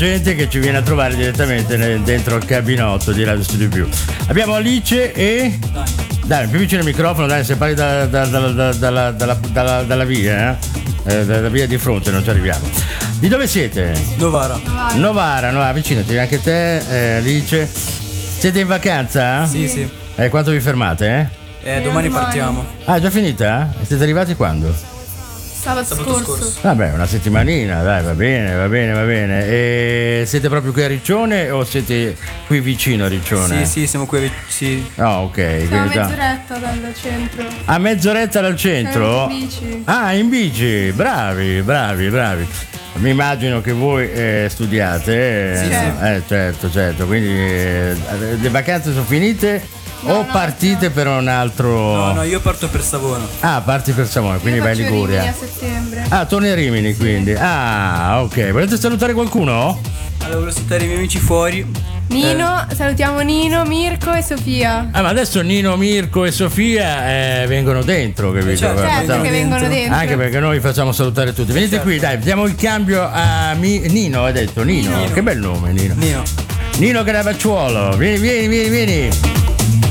gente che ci viene a trovare direttamente dentro il cabinotto di Radio Studio Più. Abbiamo Alice e Dai, più vicino al microfono, dai, se parli dalla via, dalla via di fronte non ci arriviamo. Di dove siete? Novara, avvicinati anche te, Alice. Siete in vacanza? Sì. Quanto vi fermate? Domani partiamo. Ah, è già finita? Siete arrivati quando? Sabato scorso. Vabbè, una settimanina, dai, va bene. E siete proprio qui a Riccione o siete qui vicino a Riccione? Sì, siamo qui sì. Ok. Siamo a mezz'oretta dal centro. A mezz'oretta dal centro? In bici. Ah, in bici, bravi. Mi immagino che voi studiate. Sì. Certo. Quindi le vacanze sono finite? O partite per un altro? No, io parto per Savona. Ah, parti per Savona, quindi vai in Liguria. Rimini a settembre. Ah, torni a Rimini quindi. Ah, ok. Volete salutare qualcuno? Allora, voglio salutare i miei amici fuori. Nino, salutiamo Nino, Mirko e Sofia. Ah, ma adesso Nino, Mirko e Sofia vengono dentro, capito? Certo che vengono dentro. Anche perché noi facciamo salutare tutti. Venite qui, dai, diamo il cambio a Nino, hai detto Nino. Che bel nome, Nino. Nino Gravacciuolo, vieni.